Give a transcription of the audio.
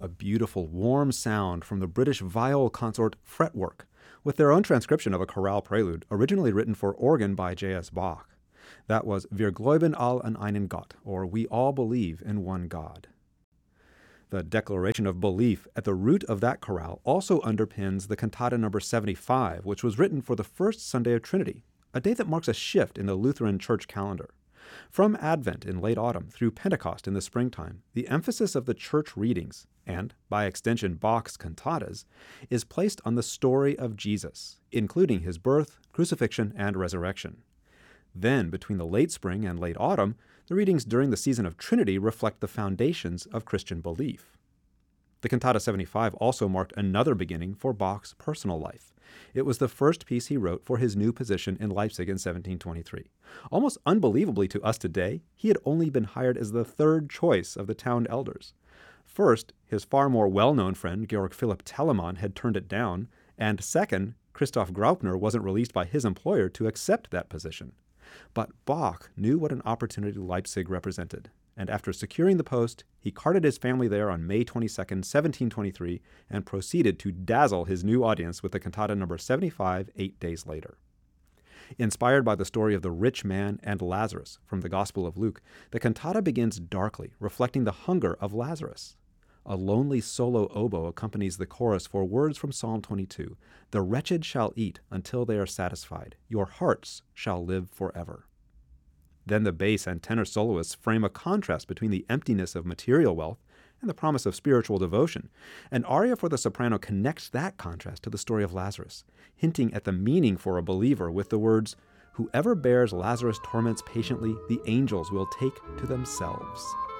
a beautiful, warm sound from the British viol consort Fretwork, with their own transcription of a chorale prelude originally written for organ by J.S. Bach. That was Wir glauben all an einen Gott, or We All Believe in One God. The declaration of belief at the root of that chorale also underpins the cantata number 75, which was written for the first Sunday of Trinity, a day that marks a shift in the Lutheran church calendar. From Advent in late autumn through Pentecost in the springtime, the emphasis of the church readings, and by extension Bach's cantatas, is placed on the story of Jesus, including his birth, crucifixion, and resurrection. Then, between the late spring and late autumn, the readings during the season of Trinity reflect the foundations of Christian belief. The Cantata 75 also marked another beginning for Bach's personal life. It was the first piece he wrote for his new position in Leipzig in 1723. Almost unbelievably to us today, he had only been hired as the third choice of the town elders. First, his far more well-known friend Georg Philipp Telemann had turned it down, and second, Christoph Graupner wasn't released by his employer to accept that position. But Bach knew what an opportunity Leipzig represented, and after securing the post, he carted his family there on May 22, 1723, and proceeded to dazzle his new audience with the cantata number 75 8 days later. Inspired by the story of the rich man and Lazarus from the Gospel of Luke, the cantata begins darkly, reflecting the hunger of Lazarus. A lonely solo oboe accompanies the chorus for words from Psalm 22, "The wretched shall eat until they are satisfied. Your hearts shall live forever." Then the bass and tenor soloists frame a contrast between the emptiness of material wealth and the promise of spiritual devotion. An aria for the soprano connects that contrast to the story of Lazarus, hinting at the meaning for a believer with the words, "Whoever bears Lazarus' torments patiently, the angels will take to themselves."